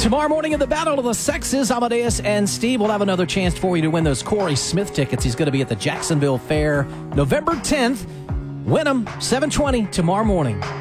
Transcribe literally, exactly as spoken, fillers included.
Tomorrow morning in the Battle of the Sexes, Amadeus and Steve will have another chance for you to win those Corey Smith tickets. He's going to be at the Jacksonville Fair November tenth. Win them, seven twenty tomorrow morning.